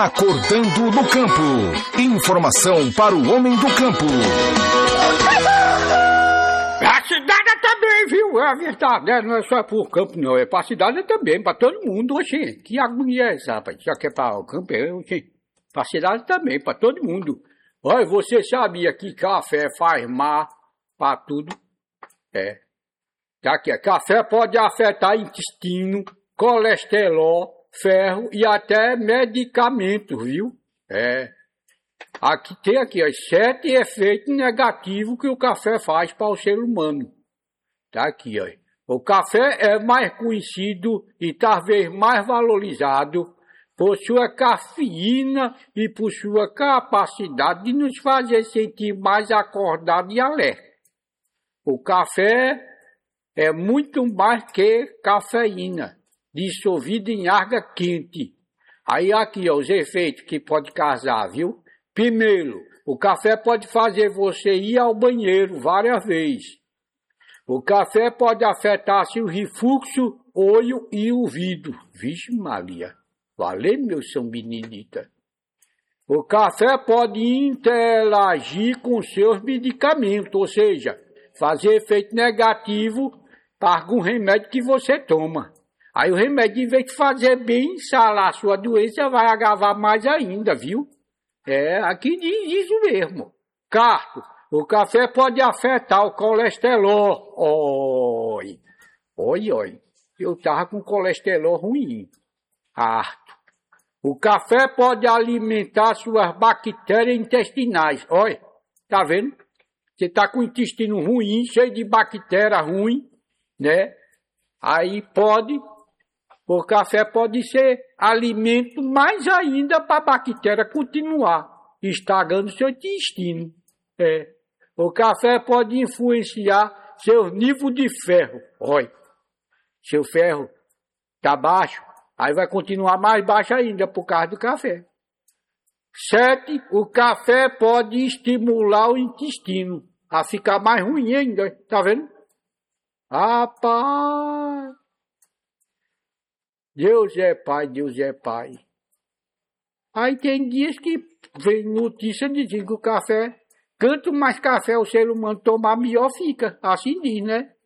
Acordando no Campo. Informação para o homem do campo. A cidade também, viu? É verdade, não é só pro campo, não. É pra cidade também, pra todo mundo, oxê. Que agonia é essa, rapaz? Já que é pra o campo, oxê. Pra cidade também, pra todo mundo. Olha, você sabia que café faz mal pra tudo? É. Tá aqui, café pode afetar intestino, colesterol, ferro e até medicamentos, viu? É. Aqui tem aqui, ó, 7 efeitos negativos que o café faz para o ser humano. Tá aqui, ó. O café é mais conhecido e talvez mais valorizado por sua cafeína e por sua capacidade de nos fazer sentir mais acordado e alerta. O café é muito mais que cafeína, dissolvida em água quente. Aí aqui, ó, os efeitos que pode causar, viu? Primeiro, o café pode fazer você ir ao banheiro várias vezes. O café pode afetar seu refluxo, olho e ouvido. Vixe Maria, valeu meu São Benedita. O café pode interagir com seus medicamentos, ou seja, fazer efeito negativo para algum remédio que você toma. Aí o remédio, em vez de fazer bem, salar a sua doença, vai agravar mais ainda, viu? É, aqui diz isso mesmo. Quarto, o café pode afetar o colesterol. Oi, oi, oi. Eu tava com colesterol ruim. Harto. O café pode alimentar suas bactérias intestinais. Olha, tá vendo? Você tá com o intestino ruim, cheio de bactéria ruim, né? Aí o café pode ser alimento mais ainda para a bactéria continuar estragando seu intestino. É. O café pode influenciar seu nível de ferro. Olha, seu ferro tá baixo, aí vai continuar mais baixo ainda por causa do café. 7, o café pode estimular o intestino a ficar mais ruim ainda, tá vendo? Rapaz, Deus é pai, Deus é pai. Aí tem dias que vem notícia dizendo que o café, quanto mais café o ser humano tomar, melhor fica. Assim diz, né?